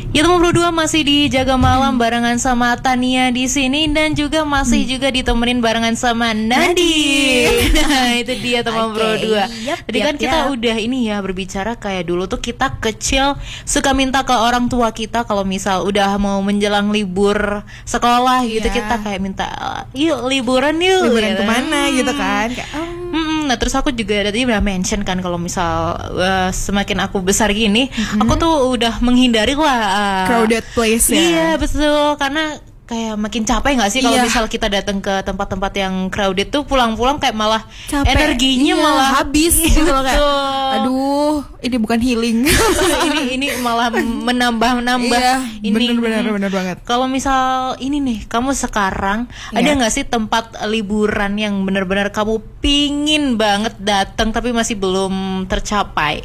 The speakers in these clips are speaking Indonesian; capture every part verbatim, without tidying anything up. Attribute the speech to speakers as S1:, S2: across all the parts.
S1: Ya teman berdua masih di Jaga Malam barengan sama Tania di sini dan juga masih hmm. juga ditemenin barengan sama Nadine. Nah, itu dia teman okay. berdua. Yep, Tadi yep, kan kita yep. udah ini ya berbicara kayak dulu tuh kita kecil suka minta ke orang tua kita kalau misal udah mau menjelang libur sekolah gitu yeah. kita kayak minta yuk liburan yuk.
S2: Liburan
S1: gitu.
S2: Kemana gitu kan? Kayak,
S1: um. hmm, nah terus aku juga tadi udah mention kan kalau misal uh, semakin aku besar gini, mm-hmm. aku tuh udah menghindari lah. Uh,
S2: crowded place ya.
S1: Iya betul, karena kayak makin capek nggak sih kalau iya. misal kita datang ke tempat-tempat yang crowded tuh pulang-pulang kayak malah capek. Energinya iya, malah
S2: habis gitu loh kayak aduh ini bukan healing.
S1: ini ini malah menambah-nambah
S2: iya,
S1: ini
S2: bener-bener bener banget.
S1: Kalau misal ini nih kamu sekarang iya. ada nggak sih tempat liburan yang benar-benar kamu pingin banget datang tapi masih belum tercapai?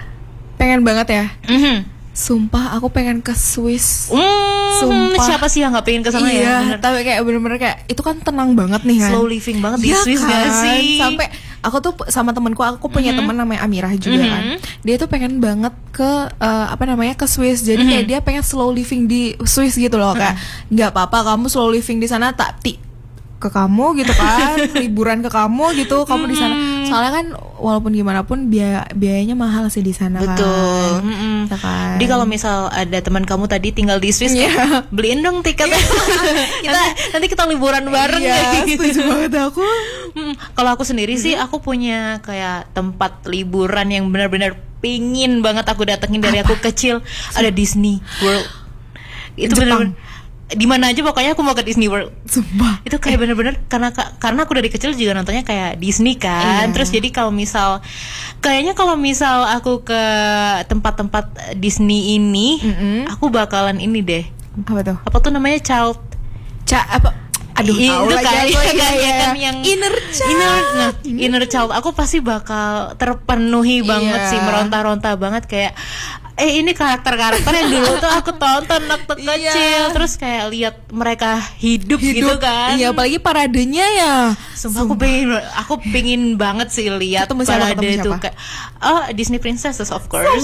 S2: Pengen banget ya.
S1: Mm-hmm.
S2: Sumpah aku pengen ke Swiss.
S1: mm, Sumpah siapa sih yang gak pengen ke sana
S2: iya,
S1: ya? Iya,
S2: tapi kayak bener-bener kayak itu kan tenang banget nih kan.
S1: Slow living banget di
S2: ya
S1: Swiss
S2: kan?
S1: gak sih?
S2: Sampai aku tuh sama temanku, aku punya mm-hmm. teman namanya Amirah juga mm-hmm. kan. Dia tuh pengen banget ke uh, apa namanya ke Swiss. Jadi mm-hmm. kayak dia pengen slow living di Swiss gitu loh. Kayak nggak apa-apa kamu slow living di sana, tapi ke kamu gitu kan, liburan ke kamu gitu, kamu di sana. Soalnya kan walaupun gimana pun biaya biayanya mahal sih di sana.
S1: Betul.
S2: Kan. Ya kan.
S1: Jadi kalau misal ada teman kamu tadi tinggal di Swiss, yeah. beliin dong tiketnya. kita nanti, nanti kita liburan bareng
S2: ya.
S1: Gitu.
S2: Setuju banget aku.
S1: Hmm, kalau aku sendiri mm-hmm. sih aku punya kayak tempat liburan yang benar-benar pingin banget aku datengin dari Apa? aku kecil. Ada Disney World. Itu benar-benar di mana aja pokoknya aku mau ke Disney World.
S2: Sumpah.
S1: Itu kayak bener-bener karena karena aku dari kecil juga nontonnya kayak Disney kan. Iya. Terus jadi kalau misal kayaknya kalau misal aku ke tempat-tempat Disney ini, mm-hmm. aku bakalan ini deh.
S2: Apa tuh?
S1: Apa tuh namanya child?
S2: Ca apa? Aduh,
S1: itu kayak kayak
S2: ya.
S1: kan yang
S2: inner child.
S1: Inner, nah, inner child aku pasti bakal terpenuhi banget
S2: iya.
S1: sih, meronta-ronta banget kayak eh ini karakter-karakter yang dulu tuh aku tonton waktu kecil iya. terus kayak lihat mereka hidup, hidup gitu kan.
S2: Iya, apalagi paradenya ya.
S1: Sumpah, Sumpah. aku pengen aku pengen banget sih lihat parade itu kayak oh Disney Princesses of course.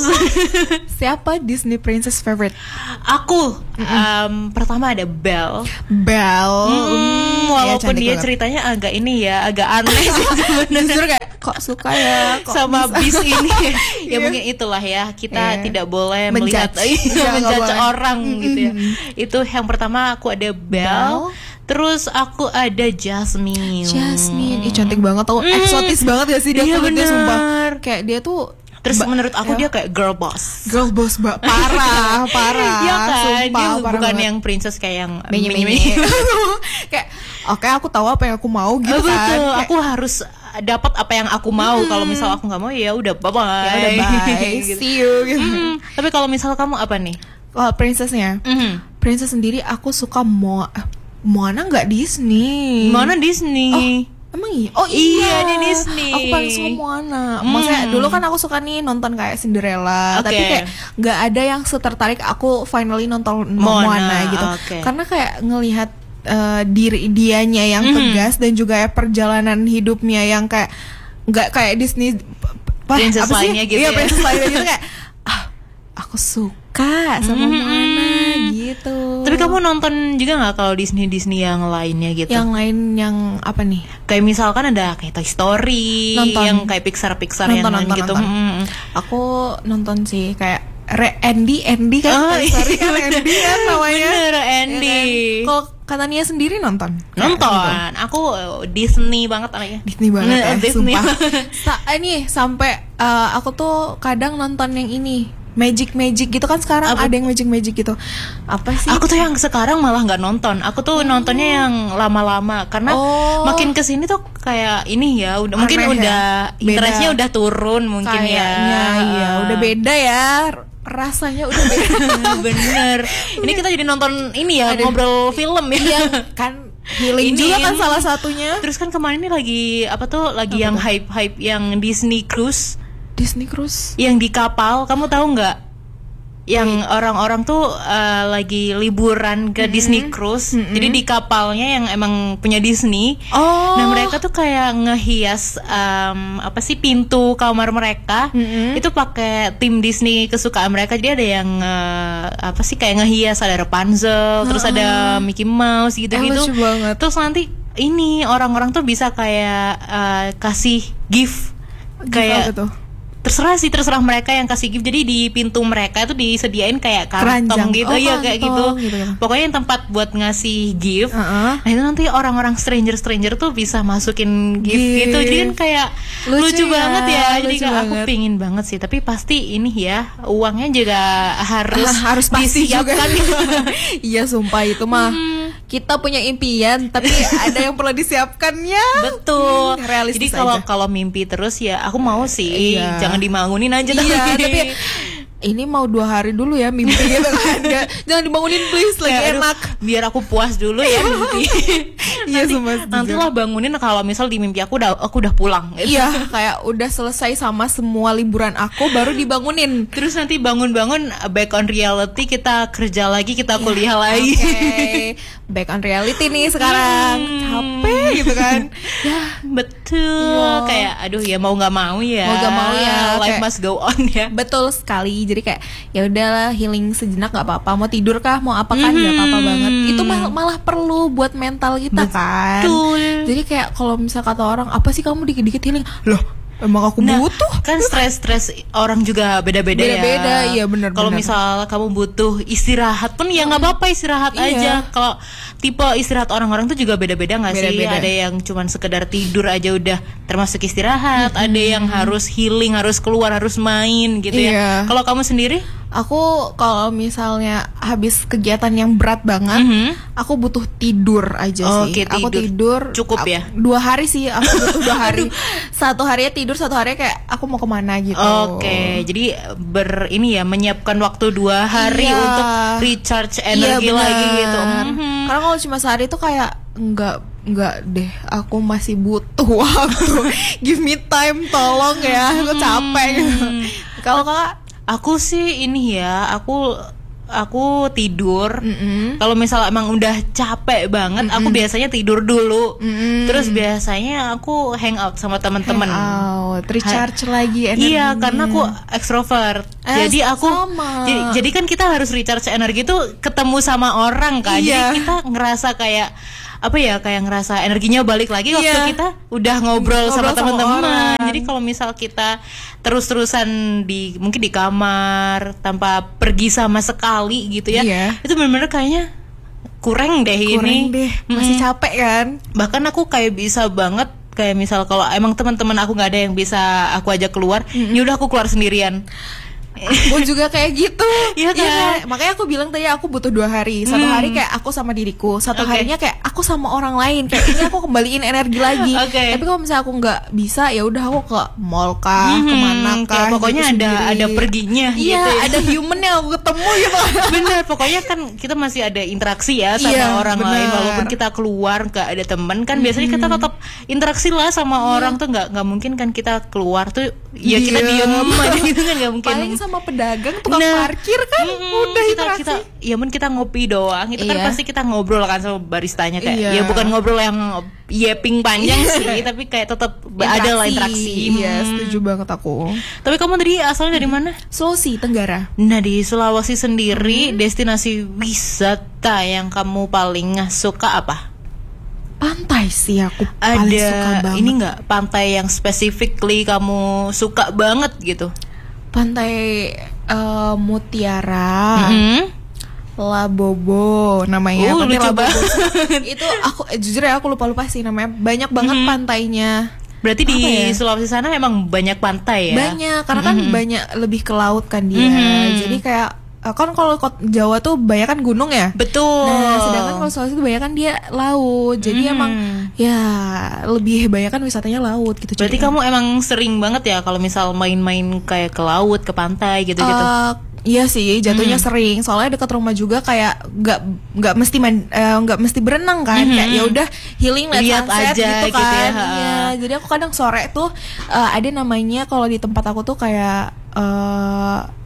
S2: Siapa Disney Princess favorite?
S1: Aku um, pertama ada Belle.
S2: Belle.
S1: Hmm, walaupun ya, dia banget. Ceritanya agak ini ya, agak aneh sih sebenarnya.
S2: Justru kayak kok suka ya kok
S1: sama bis ini. Ya mungkin itulah ya, kita yeah. tidak boleh melihat menjudge orang mm-hmm. gitu ya. Itu yang pertama aku ada Belle. Belle. Terus aku ada Jasmine.
S2: Jasmine, ih cantik banget tau, mm. eksotis banget ya sih dia.
S1: Iya
S2: kulitnya sumpah. Kayak dia tuh
S1: terus ba- menurut aku
S2: ya.
S1: dia kayak girl boss.
S2: Girl boss ba- parah, parah.
S1: Iya kan,
S2: sumpah,
S1: dia
S2: parah
S1: bukan
S2: banget.
S1: yang princess kayak yang
S2: menye-menye. Kayak oke okay, aku tahu apa yang aku mau gitu
S1: oh,
S2: kan.
S1: Betul,
S2: kayak,
S1: aku harus dapat apa yang aku mau. Hmm. Kalau misal aku nggak mau ya udah bye bye.
S2: Ya udah bye.
S1: gitu.
S2: See you. Gitu.
S1: Hmm. Tapi kalau misal kamu apa nih?
S2: Kalau oh, princessnya, mm-hmm. princess sendiri aku suka Mo Moana nggak Disney.
S1: Moana Disney.
S2: Oh, emang iya? Oh iya,
S1: iya di Disney.
S2: Aku paling suka Moana. Maksudnya hmm. dulu kan aku suka nih nonton kayak Cinderella, okay. tapi kayak nggak ada yang setertarik aku finally nonton Moana, Moana gitu. Okay. Karena kayak ngelihat uh, diri dianya yang mm-hmm. tegas dan juga ya perjalanan hidupnya yang kayak nggak kayak Disney
S1: princess lainnya gitu.
S2: Iya,
S1: ya.
S2: princess lainnya gitu kayak ah, aku suka sama mm-hmm. Moana gitu.
S1: Tapi kamu nonton juga nggak kalau Disney Disney yang lainnya gitu?
S2: Yang lain yang apa nih?
S1: Kayak misalkan ada kayak Toy Story,
S2: nonton.
S1: Yang kayak Pixar Pixar
S2: nonton,
S1: yang
S2: nonton,
S1: gitu.
S2: Nonton. Hmm. Aku nonton sih kayak Re- Andy Andy kan
S1: oh,
S2: Toy Story kan Andy kan namanya.
S1: Bener Andy. Ya kan?
S2: Kalau katanya sendiri nonton?
S1: Nonton. Aku Disney banget anaknya.
S2: Disney banget ya,
S1: Disney.
S2: Sumpah. Sa- ini sampai uh, aku tuh kadang nonton yang ini. Magic Magic gitu kan sekarang apa? Ada yang Magic Magic gitu. Apa sih?
S1: Aku tuh yang sekarang malah nggak nonton. Aku tuh oh. nontonnya yang lama-lama karena oh. makin kesini tuh kayak ini ya udah mungkin ya? udah interestnya udah turun mungkin kayaknya,
S2: ya. Iya, udah beda ya. Rasanya udah beda.
S1: Bener. Ini kita jadi nonton ini ya, ada, ngobrol film ya. Iya,
S2: kan healing ini, juga kan salah satunya.
S1: Terus kan kemarin ini lagi apa tuh lagi apa yang tuh? hype-hype yang Disney Cruise.
S2: Disney Cruise
S1: yang di kapal, kamu tahu nggak? yang orang-orang tuh uh, lagi liburan ke mm-hmm. Disney Cruise. Mm-hmm. Jadi di kapalnya yang emang punya Disney.
S2: Oh.
S1: Nah mereka tuh kayak ngehias um, apa sih pintu kamar mereka mm-hmm. itu pakai tim Disney kesukaan mereka. Jadi ada yang uh, apa sih kayak ngehias, ada Rapunzel, uh-uh. terus ada Mickey Mouse gitu-gitu.
S2: Eh,
S1: terus nanti ini orang-orang tuh bisa kayak uh, kasih gift, gift kayak terserah sih terserah mereka yang kasih gift. Jadi di pintu mereka itu disediain kayak kantong gitu.
S2: Oh,
S1: ya kayak gitu.
S2: gitu
S1: Pokoknya yang tempat buat ngasih gift.
S2: Uh-uh.
S1: Nah itu nanti orang-orang stranger-stranger tuh bisa masukin gift, gift. gitu. Jadi kan kayak lucu, lucu ya, banget ya. Jadi kan aku pingin banget sih. Tapi pasti ini ya uangnya juga harus
S2: uh, harus disiapkan. Iya sumpah itu mah. Hmm. Kita punya impian tapi ada yang perlu disiapkannya.
S1: Betul.
S2: Hmm, realistis.
S1: Jadi kalau kalau mimpi terus ya aku mau sih. Iya. Jangan dibangunin aja.
S2: Iya, tapi ini mau dua hari dulu ya mimpi gitu kan. Gak, jangan dibangunin please, lagi ya, enak.
S1: Aduh, biar aku puas dulu ya mimpi.
S2: Iya
S1: nanti, nanti lah bangunin kalau misal di mimpi aku udah aku udah pulang
S2: gitu. Iya, kayak udah selesai sama semua liburan aku baru dibangunin.
S1: Terus nanti bangun-bangun back on reality, kita kerja lagi, kita ya, kuliah lagi.
S2: Oke. Okay. Back on reality nih sekarang. Hmm. Capek gitu kan.
S1: Ya, betul. Ya. Kayak aduh ya mau enggak mau ya.
S2: Mau enggak mau ya.
S1: Life kayak, must go on ya.
S2: Betul sekali. Jadi kayak ya udahlah healing sejenak nggak apa-apa, mau tidur kah mau apa kan nggak mm-hmm. apa-apa banget, itu mal- malah perlu buat mental kita. Betul. Kan jadi kayak kalau misal kata orang apa sih kamu dikit-dikit healing, loh emang aku
S1: nah,
S2: butuh
S1: kan stres-stres orang juga beda-beda,
S2: beda-beda ya. Iya benar.
S1: Kalau misal kamu butuh istirahat pun ya nggak apa-apa istirahat iya. aja. Kalau tipe istirahat orang-orang tuh juga beda-beda nggak sih? Ada yang cuman sekedar tidur aja udah termasuk istirahat. Mm-hmm. Ada yang harus healing, harus keluar, harus main gitu
S2: iya.
S1: ya. Kalau kamu sendiri?
S2: Aku kalau misalnya habis kegiatan yang berat banget, mm-hmm. aku butuh tidur aja
S1: oh,
S2: sih.
S1: Okay, tidur.
S2: Aku tidur
S1: cukup
S2: aku,
S1: ya.
S2: Dua hari sih, aku butuh dua hari. Satu harinya tidur, satu harinya kayak aku mau kemana gitu.
S1: Oke, okay, jadi ber ini ya menyiapkan waktu dua hari
S2: iya.
S1: untuk recharge energi iya, lagi gitu.
S2: Mm-hmm. Karena kalau cuma sehari itu kayak enggak enggak deh, aku masih butuh waktu. Give me time, tolong ya, aku capek gitu. Kalau kakak?
S1: Aku sih ini ya, aku aku tidur.
S2: Mm-hmm.
S1: Kalau misal emang udah capek banget, mm-hmm. aku biasanya tidur dulu.
S2: Mm-hmm.
S1: Terus biasanya aku hang out sama teman-teman.
S2: Hangout, recharge ha- lagi energinya.
S1: Iya, karena aku extrovert. Eh, jadi aku jadi, jadi kan kita harus recharge energi tuh ketemu sama orang kan.
S2: Iya.
S1: Jadi kita ngerasa kayak apa ya kayak ngerasa energinya balik lagi waktu
S2: yeah.
S1: kita udah ngobrol, ngobrol sama, sama teman-teman. Jadi kalau misal kita terus-terusan di mungkin di kamar tanpa pergi sama sekali gitu ya,
S2: yeah.
S1: itu benar-benar kayaknya kurang deh
S2: kurang
S1: ini.
S2: Deh. Masih hmm. capek kan?
S1: Bahkan aku kayak bisa banget kayak misal kalau emang teman-teman aku nggak ada yang bisa aku ajak keluar, mm-hmm. ya udah aku keluar sendirian.
S2: Aku juga kayak gitu.
S1: Iya kan?
S2: Ya, makanya aku bilang tadi aku butuh dua hari. Satu hmm. hari kayak aku sama diriku, satu okay. harinya kayak aku sama orang lain. Kayak ini aku kembaliin energi lagi.
S1: Okay.
S2: Tapi kalau misalnya aku nggak bisa, ya udah aku ke mall kah, hmm, kemana kah.
S1: Pokoknya
S2: gitu
S1: ada
S2: sendiri.
S1: ada perginya.
S2: Iya,
S1: gitu ya.
S2: Ada human yang aku ketemu gitu.
S1: Bener, pokoknya kan kita masih ada interaksi ya sama
S2: iya,
S1: orang
S2: bener.
S1: lain. Walaupun kita keluar nggak ada teman kan, hmm. biasanya kita tetap interaksi lah sama yeah. orang tuh nggak nggak mungkin kan kita keluar tuh ya
S2: yeah.
S1: kita diem aja gitu kan nggak mungkin.
S2: Paling sama pedagang tukang nah, parkir kan mm, udah
S1: kita,
S2: interaksi.
S1: Kita, ya mungkin kita ngopi doang itu iya. kan pasti kita ngobrol kan sama baristanya kayak
S2: iya.
S1: ya bukan ngobrol yang yeping panjang sih tapi kayak tetap ada lah interaksi.
S2: Iya, setuju banget aku.
S1: Tapi kamu tadi asalnya dari mana?
S2: Sulawesi Tenggara.
S1: Nah di Sulawesi sendiri hmm. destinasi wisata yang kamu paling suka apa?
S2: Pantai sih aku
S1: ada
S2: paling suka banget.
S1: Ini nggak pantai yang specifically kamu suka banget gitu?
S2: Pantai uh, Mutiara,
S1: mm-hmm.
S2: Labobo namanya.
S1: Uh,
S2: Pantai
S1: Labobo.
S2: Itu aku eh, jujur ya aku lupa lupa sih namanya. Banyak banget mm-hmm. pantainya.
S1: Berarti
S2: apa
S1: di
S2: ya?
S1: Sulawesi sana emang banyak pantai ya?
S2: Banyak, karena kan mm-hmm. banyak lebih ke laut kan dia.
S1: Mm-hmm.
S2: Jadi kayak kan kalau Jawa tuh banyak kan gunung ya.
S1: Betul.
S2: Nah, sedangkan kalau Sulawesi tuh banyak kan dia laut. Jadi hmm. emang ya lebih banyak kan wisatanya laut gitu.
S1: Berarti
S2: jadi,
S1: kamu emang sering banget ya kalau misal main-main kayak ke laut, ke pantai gitu-gitu.
S2: Uh, iya sih, jatuhnya hmm. sering. Soalnya dekat rumah juga kayak nggak nggak mesti nggak uh, mesti berenang kan. Hmm. Kayak ya udah healing lihat sunset
S1: aja
S2: gitu kan.
S1: Gitu ya.
S2: Iya. Jadi aku kadang sore tuh uh, ada namanya kalau di tempat aku tuh kayak uh,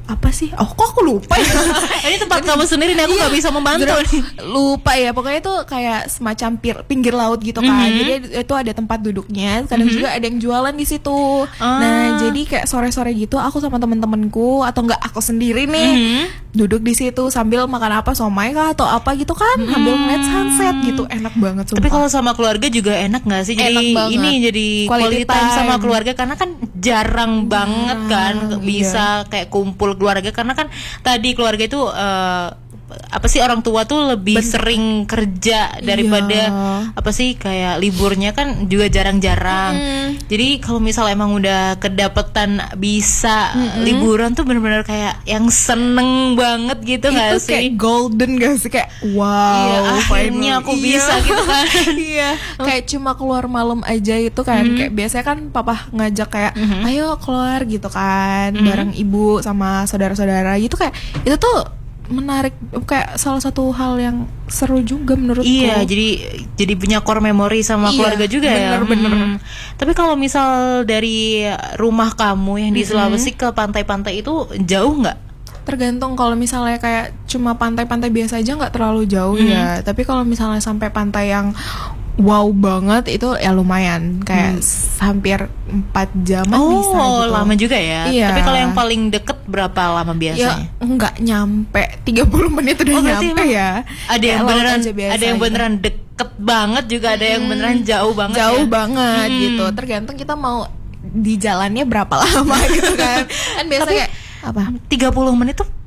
S2: apa sih? Oh kok aku lupa ya.
S1: Ini tempat kamu sendiri nih, aku nggak
S2: Iya,
S1: bisa membantu
S2: bener,
S1: nih.
S2: lupa ya, pokoknya itu kayak semacam pir, pinggir laut gitu kan.
S1: Mhm.
S2: Jadi itu ada tempat duduknya, kadang
S1: Mhm.
S2: juga ada yang jualan di situ.
S1: Ah.
S2: Nah jadi kayak sore-sore gitu aku sama temen-temenku atau enggak aku sendiri nih
S1: Mhm.
S2: duduk di situ sambil makan apa, somai kah atau apa gitu kan, sambil ngeliat sunset gitu, enak banget sumpah.
S1: Tapi kalau sama keluarga juga enak nggak sih? Jadi
S2: Enak banget.
S1: ini jadi
S2: Quality
S1: quality time sama
S2: time.
S1: keluarga, karena kan jarang banget kan
S2: iya.
S1: bisa kayak kumpul keluarga, karena kan tadi keluarga itu eh, apa sih, orang tua tuh lebih
S2: Ben-
S1: sering kerja daripada
S2: Iya.
S1: apa sih, kayak liburnya kan juga jarang-jarang.
S2: Mm.
S1: Jadi kalau misal emang udah kedapetan bisa
S2: Mm-mm.
S1: liburan tuh bener-bener kayak yang seneng banget gitu nggak
S2: itu
S1: sih?
S2: kayak golden gak sih, kayak wow,
S1: Iya, akhirnya
S2: finally.
S1: aku bisa gitu kan.
S2: Iya, kayak cuma keluar malam aja itu kan,
S1: Mhm.
S2: kayak biasanya kan papa ngajak kayak
S1: Mhm.
S2: ayo keluar gitu kan,
S1: Mhm.
S2: bareng ibu sama saudara-saudara gitu, kayak itu tuh menarik, kayak salah satu hal yang seru juga menurutku.
S1: Iya, jadi jadi punya core memory sama
S2: Iya,
S1: keluarga juga ya.
S2: bener-bener.
S1: Hmm. Tapi kalau misal dari rumah kamu yang di
S2: Mhm.
S1: Sulawesi ke pantai-pantai itu jauh nggak?
S2: Tergantung, kalau misalnya kayak cuma pantai-pantai biasa aja nggak terlalu jauh
S1: Mhm.
S2: ya. Tapi kalau misalnya sampai pantai yang wow banget itu ya lumayan, kayak s- hampir empat jaman bisa
S1: Oh,
S2: gitu.
S1: lama juga ya.
S2: Iya.
S1: Tapi kalau yang paling deket berapa lama
S2: Ya
S1: biasanya?
S2: nggak nyampe tiga puluh menit udah
S1: Oh, berarti
S2: nyampe
S1: emang
S2: ya.
S1: Ada yang
S2: Kayak laut
S1: beneran
S2: aja biasa
S1: ada yang
S2: gitu.
S1: beneran deket banget juga, ada yang beneran jauh banget.
S2: Jauh
S1: ya?
S2: banget
S1: Hmm.
S2: gitu. Tergantung kita mau di jalannya berapa lama gitu kan. Kan biasa
S1: Tapi-
S2: kayak apa?
S1: tiga puluh menit tuh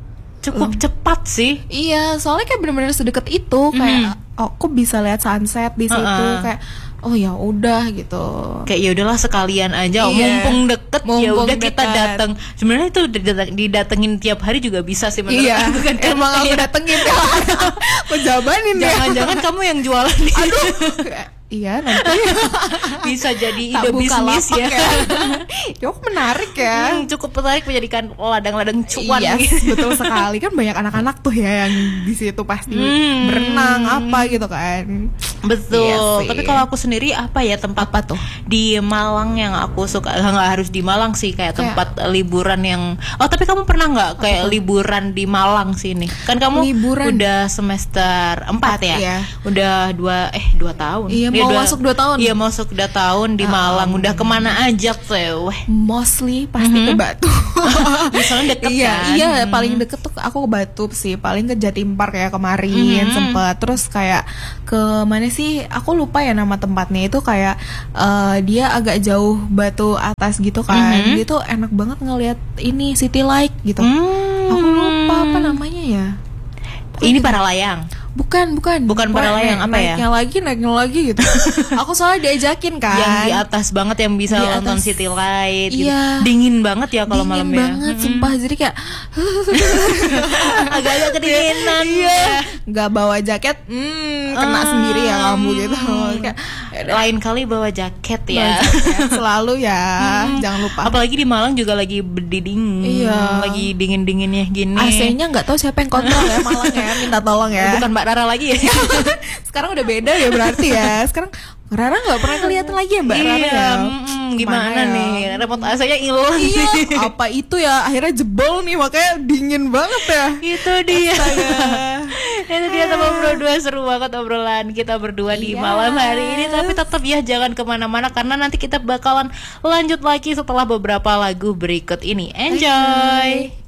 S1: cukup cepat sih.
S2: Iya, soalnya kayak bener-bener sedekat itu, kayak oh, aku bisa lihat sunset di situ,
S1: Uh-uh.
S2: kayak oh ya udah gitu.
S1: Kayak ya udahlah sekalian aja,
S2: Iya.
S1: mumpung deket ya
S2: Mumpung
S1: udah kita
S2: dekat.
S1: datang. Sebenarnya itu didateng- didatengin tiap hari juga bisa sih menurut
S2: Iya,
S1: aku kan.
S2: emang aku
S1: Iya.
S2: datengin ya. Aku jabanin ya.
S1: Jangan-jangan kamu yang jualan di situ.
S2: Iya nanti
S1: Bisa jadi
S2: tak
S1: ide
S2: buka
S1: bisnis
S2: lapak
S1: ya.
S2: ya. Yuk menarik ya.
S1: Hmm, cukup menarik menjadikan ladang-ladang cuan
S2: Yes,
S1: gitu.
S2: betul sekali, kan banyak anak-anak tuh ya yang di situ pasti
S1: Hmm.
S2: berenang apa gitu kan.
S1: Betul.
S2: Iya sih.
S1: Tapi kalau aku sendiri apa ya tempat
S2: Apa tuh?
S1: di Malang yang aku suka, nggak harus di Malang sih, kayak
S2: Kayak-
S1: tempat liburan yang oh tapi kamu pernah nggak kayak liburan di Malang sini? Kan kamu
S2: Liburan.
S1: udah semester empat ya?
S2: Iya.
S1: Udah dua eh dua tahun.
S2: Iya,
S1: Dia
S2: mau masuk dua tahun.
S1: Iya, mau masuk dua tahun di
S2: Ah,
S1: Malang. Udah kemana aja tuh?
S2: Mostly pasti ke Batu.
S1: Misalnya deket
S2: iya,
S1: kan?
S2: iya
S1: Hmm.
S2: paling deket tuh aku ke Batu sih, paling ke Jatim Park ya kemarin
S1: Mhm.
S2: sempet. Terus kayak ke mana sih? Aku lupa ya nama tempatnya, itu kayak eh, dia agak jauh Batu atas gitu kan.
S1: Mhm.
S2: Dia tuh enak banget ngelihat ini city light gitu.
S1: Hmm.
S2: Aku lupa apa namanya ya.
S1: Ini para layang.
S2: Bukan, bukan.
S1: Bukan para layang, apa ya?
S2: Naiknya lagi, naiknya lagi gitu. Aku soalnya diajakin kan.
S1: Yang di atas banget yang bisa
S2: Di
S1: nonton
S2: atas.
S1: city light gitu.
S2: Iya.
S1: Dingin banget ya kalau
S2: Dingin
S1: malam ya.
S2: banget, sumpah. Jadi kayak
S1: Agak-agak kedinginan.
S2: Iya, nggak bawa jaket, hmm, kena
S1: Ah.
S2: sendiri ya kamu gitu. Kayak,
S1: Lain kali bawa jaket
S2: bawa
S1: ya.
S2: jaket selalu ya, jangan lupa.
S1: Apalagi di Malang juga lagi berdingin.
S2: Iya.
S1: Lagi dingin-dinginnya gini.
S2: A C-nya nggak tahu siapa yang kontrol ya Malang ya, minta tolong ya.
S1: Bukan Mbak Rara lagi ya.
S2: Sekarang udah beda ya berarti ya. Sekarang Rara nggak pernah kelihatan lagi ya Mbak Rara
S1: Iya,
S2: ya.
S1: mm, gimana
S2: Kemana ya?
S1: nih? Remote A C-nya hilang.
S2: Iya, apa itu ya? Akhirnya jebol nih, makanya dingin banget ya.
S1: Itu dia.
S2: Astaga.
S1: Itu dia teman berdua, seru banget obrolan kita berdua di
S2: Iya.
S1: malam hari ini. Tapi tetap ya jangan kemana-mana, karena nanti kita bakalan lanjut lagi setelah beberapa lagu berikut ini. Enjoy.